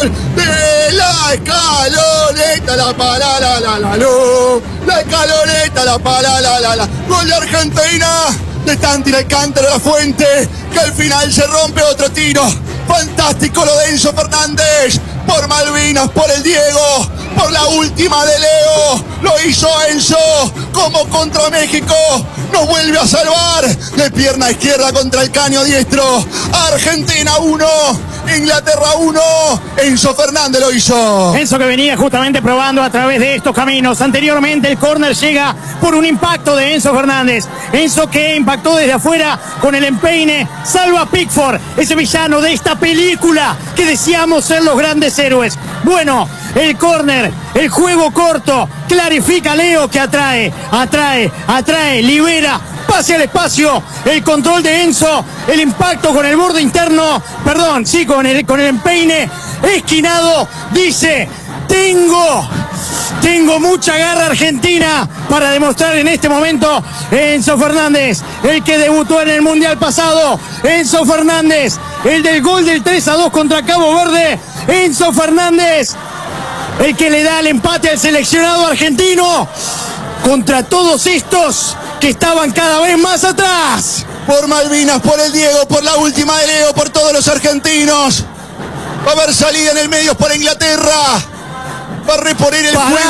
gol de la Escaloneta, la pala, la Escaloneta, la pala, gol de Argentina, de Santi Alcántara La Fuente, que al final se rompe otro tiro. Fantástico lo de Enzo Fernández, por Malvinas, por el Diego, por la última de Leo, lo hizo Enzo, como contra México, nos vuelve a salvar, de pierna izquierda contra el caño diestro, Argentina 1, Inglaterra 1, Enzo Fernández lo hizo. Enzo que venía justamente probando a través de estos caminos. Anteriormente el córner llega por un impacto de Enzo Fernández. Enzo que impactó desde afuera con el empeine, salva a Pickford, ese villano de esta película que decíamos ser los grandes héroes. Bueno, el córner, el juego corto, clarifica Leo que atrae, libera, pase al espacio, el control de Enzo, el impacto con el borde interno, perdón, sí, con el empeine, esquinado, dice, tengo mucha garra Argentina para demostrar en este momento. Enzo Fernández, el que debutó en el Mundial pasado, Enzo Fernández, el del gol del 3-2 contra Cabo Verde, Enzo Fernández, el que le da el empate al seleccionado argentino contra todos estos que estaban cada vez más atrás. Por Malvinas, por el Diego, por la última de Leo, por todos los argentinos. Va a haber salida en el medio por Inglaterra. Va a reponer el juego